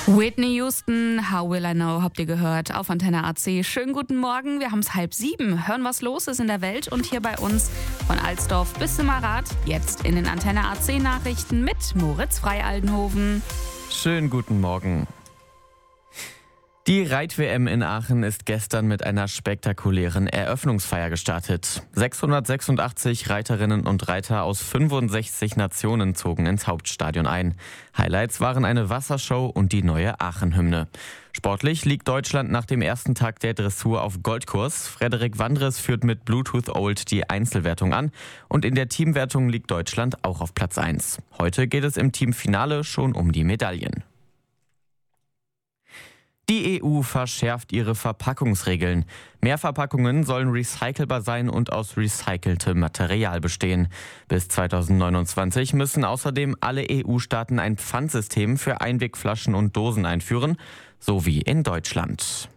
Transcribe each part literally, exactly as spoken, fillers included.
Whitney Houston, How Will I Know, habt ihr gehört auf Antenne A C. Schönen guten Morgen, wir haben es halb sieben. Hören, was los ist in der Welt und hier bei uns von Alsdorf bis Simmerath. Jetzt in den Antenne A C Nachrichten mit Moritz Freialdenhoven. Schönen guten Morgen. Die Reit-W M in Aachen ist gestern mit einer spektakulären Eröffnungsfeier gestartet. sechshundertsechsundachtzig Reiterinnen und Reiter aus fünfundsechzig Nationen zogen ins Hauptstadion ein. Highlights waren eine Wassershow und die neue Aachen-Hymne. Sportlich liegt Deutschland nach dem ersten Tag der Dressur auf Goldkurs. Frederik Wandres führt mit Bluetooth Old die Einzelwertung an und in der Teamwertung liegt Deutschland auch auf Platz eins. Heute geht es im Teamfinale schon um die Medaillen. Die E U verschärft ihre Verpackungsregeln. Mehr Verpackungen sollen recycelbar sein und aus recyceltem Material bestehen. Bis zweitausendneunundzwanzig müssen außerdem alle E U-Staaten ein Pfandsystem für Einwegflaschen und Dosen einführen, so wie in Deutschland.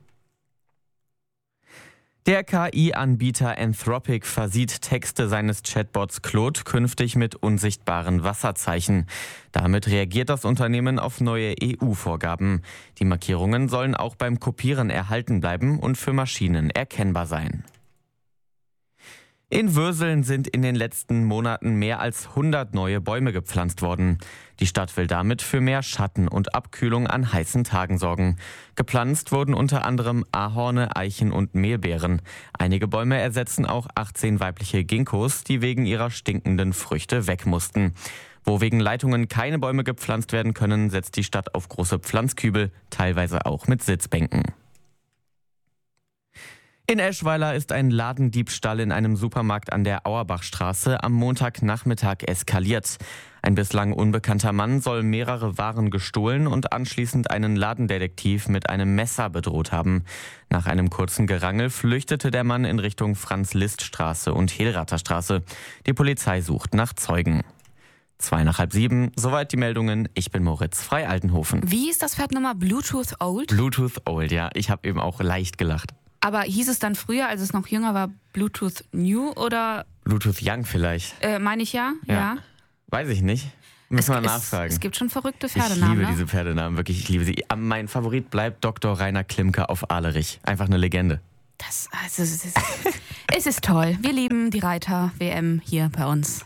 Der K I-Anbieter Anthropic versieht Texte seines Chatbots Claude künftig mit unsichtbaren Wasserzeichen. Damit reagiert das Unternehmen auf neue E U-Vorgaben. Die Markierungen sollen auch beim Kopieren erhalten bleiben und für Maschinen erkennbar sein. In Würseln sind in den letzten Monaten mehr als hundert neue Bäume gepflanzt worden. Die Stadt will damit für mehr Schatten und Abkühlung an heißen Tagen sorgen. Gepflanzt wurden unter anderem Ahorne, Eichen und Mehlbeeren. Einige Bäume ersetzen auch achtzehn weibliche Ginkgos, die wegen ihrer stinkenden Früchte weg mussten. Wo wegen Leitungen keine Bäume gepflanzt werden können, setzt die Stadt auf große Pflanzkübel, teilweise auch mit Sitzbänken. In Eschweiler ist ein Ladendiebstahl in einem Supermarkt an der Auerbachstraße am Montagnachmittag eskaliert. Ein bislang unbekannter Mann soll mehrere Waren gestohlen und anschließend einen Ladendetektiv mit einem Messer bedroht haben. Nach einem kurzen Gerangel flüchtete der Mann in Richtung Franz-Liszt-Straße und Hehlrather Straße. Die Polizei sucht nach Zeugen. Zwei nach halb sieben, soweit die Meldungen. Ich bin Moritz Freialdenhoven. Wie ist das Pferd nochmal? Bluetooth Old? Bluetooth Old, ja. Ich habe eben auch leicht gelacht. Aber hieß es dann früher, als es noch jünger war, Bluetooth New oder? Bluetooth Young vielleicht. Äh, meine ich ja, ja. ja. Weiß ich nicht. Müssen wir nachfragen. Es, es gibt schon verrückte Pferdenamen. Ich liebe ne? diese Pferdenamen, wirklich, ich liebe sie. Mein Favorit bleibt Doktor Rainer Klimke auf Ahlerich. Einfach eine Legende. Das, also, es, ist, es ist toll. Wir lieben die Reiter-W M hier bei uns.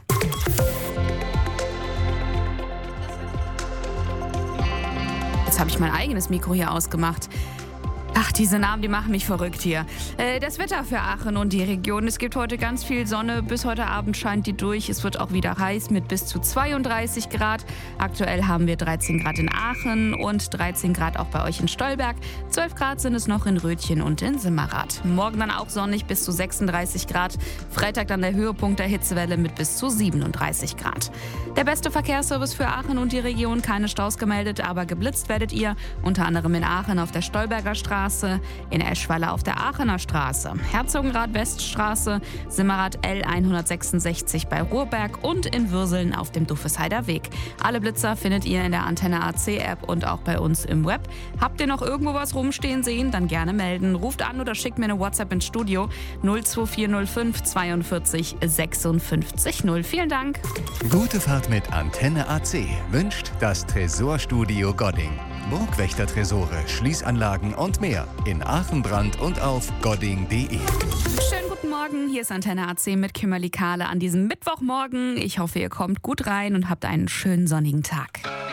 Jetzt habe ich mein eigenes Mikro hier ausgemacht. Ach, diese Namen, die machen mich verrückt hier. Äh, das Wetter für Aachen und die Region. Es gibt heute ganz viel Sonne. Bis heute Abend scheint die durch. Es wird auch wieder heiß mit bis zu zweiunddreißig Grad. Aktuell haben wir dreizehn Grad in Aachen und dreizehn Grad auch bei euch in Stolberg. zwölf Grad sind es noch in Rötchen und in Simmerath. Morgen dann auch sonnig bis zu sechsunddreißig Grad. Freitag dann der Höhepunkt der Hitzewelle mit bis zu siebenunddreißig Grad. Der beste Verkehrsservice für Aachen und die Region. Keine Staus gemeldet, aber geblitzt werdet ihr. Unter anderem in Aachen auf der Stolberger Straße. In Eschweiler auf der Aachener Straße, Herzogenrath-Weststraße, Simmerath L hundertsechsundsechzig bei Ruhrberg und in Würseln auf dem Duffesheider Weg. Alle Blitzer findet ihr in der Antenne A C App und auch bei uns im Web. Habt ihr noch irgendwo was rumstehen sehen, dann gerne melden. Ruft an oder schickt mir eine WhatsApp ins Studio null zwei vier null fünf zweiundvierzig sechsundfünfzig null. Vielen Dank. Gute Fahrt mit Antenne A C wünscht das Tresorstudio Godding. Burgwächter-Tresore, Schließanlagen und mehr in Aachen, Brand und auf godding punkt de. Schönen guten Morgen, hier ist Antenne A C mit Kimberly Kahle an diesem Mittwochmorgen. Ich hoffe, ihr kommt gut rein und habt einen schönen sonnigen Tag.